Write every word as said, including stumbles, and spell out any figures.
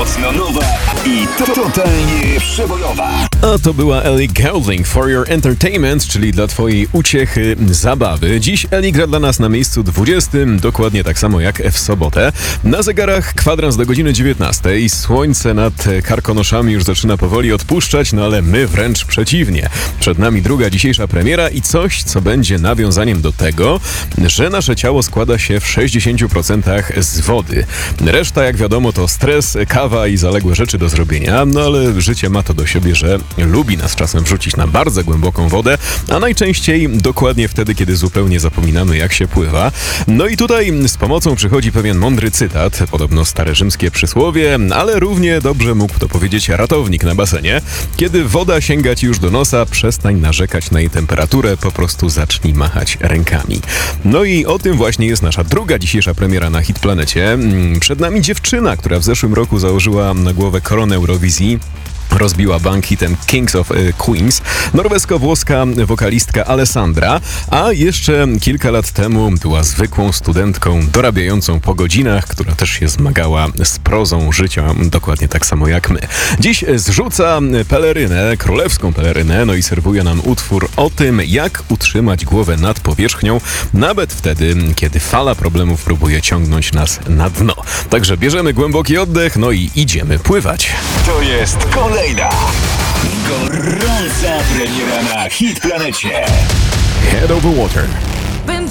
Mocno nowa i to- totalnie przebojowa. A to była Ellie Goulding, For Your Entertainment, czyli dla twojej uciechy, zabawy. Dziś Ellie gra dla nas na miejscu dwudziestym, dokładnie tak samo jak w sobotę. Na zegarach kwadrans do godziny dziewiętnastej. Słońce nad Karkonoszami już zaczyna powoli odpuszczać, no ale my wręcz przeciwnie. Przed nami druga dzisiejsza premiera i coś, co będzie nawiązaniem do tego, że nasze ciało składa się w sześćdziesięciu procentach z wody. Reszta, jak wiadomo, to stres, kawa i zaległe rzeczy do zrobienia, no ale życie ma to do siebie, że lubi nas czasem wrzucić na bardzo głęboką wodę, a najczęściej dokładnie wtedy, kiedy zupełnie zapominamy, jak się pływa. No i tutaj z pomocą przychodzi pewien mądry cytat, podobno stare rzymskie przysłowie, ale równie dobrze mógł to powiedzieć ratownik na basenie. Kiedy woda sięga ci już do nosa, przestań narzekać na jej temperaturę, po prostu zacznij machać rękami. No i o tym właśnie jest nasza druga dzisiejsza premiera na Hit Planecie. Przed nami dziewczyna, która w zeszłym roku założyła na głowę koronę Eurowizji. Rozbiła bank hitem Kings of Queens, norwesko-włoska wokalistka Alessandra, a jeszcze kilka lat temu była zwykłą studentką dorabiającą po godzinach, która też się zmagała z prozą życia, dokładnie tak samo jak my. Dziś zrzuca pelerynę, królewską pelerynę, no i serwuje nam utwór o tym, jak utrzymać głowę nad powierzchnią, nawet wtedy, kiedy fala problemów próbuje ciągnąć nas na dno. Także bierzemy głęboki oddech, no i idziemy pływać. To jest kolejna gorąca premiera na Hit Planecie. Head over water.